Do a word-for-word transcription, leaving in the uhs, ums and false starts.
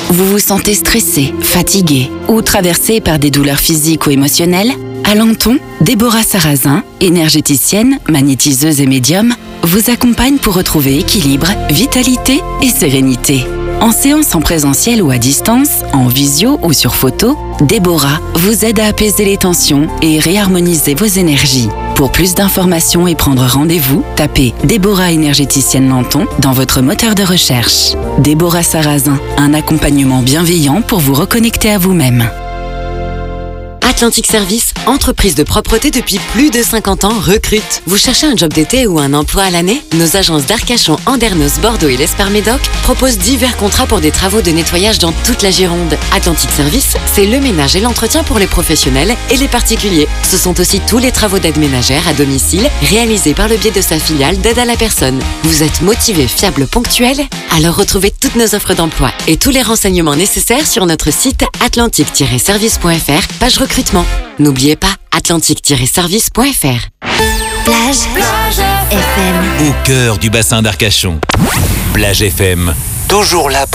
Vous vous sentez stressé, fatigué ou traversé par des douleurs physiques ou émotionnelles? À Lenton, Déborah Sarrazin, énergéticienne, magnétiseuse et médium, vous accompagne pour retrouver équilibre, vitalité et sérénité. En séance en présentiel ou à distance, en visio ou sur photo, Déborah vous aide à apaiser les tensions et réharmoniser vos énergies. Pour plus d'informations et prendre rendez-vous, tapez Déborah énergéticienne Lenton dans votre moteur de recherche. Déborah Sarrazin, un accompagnement bienveillant pour vous reconnecter à vous-même. Atlantic Service, entreprise de propreté depuis plus de cinquante ans, recrute. Vous cherchez un job d'été ou un emploi à l'année? Nos agences d'Arcachon, Andernos, Bordeaux et l'Esparmédoc proposent divers contrats pour des travaux de nettoyage dans toute la Gironde. Atlantic Service, c'est le ménage et l'entretien pour les professionnels et les particuliers. Ce sont aussi tous les travaux d'aide ménagère à domicile réalisés par le biais de sa filiale d'aide à la personne. Vous êtes motivé, fiable, ponctuel? Alors retrouvez toutes nos offres d'emploi et tous les renseignements nécessaires sur notre site atlantic tiret service point f r, page recrutement. N'oubliez pas, atlantic tiret service point f r. Plage, Plage F M. Au cœur du bassin d'Arcachon. Plage F M, toujours là pour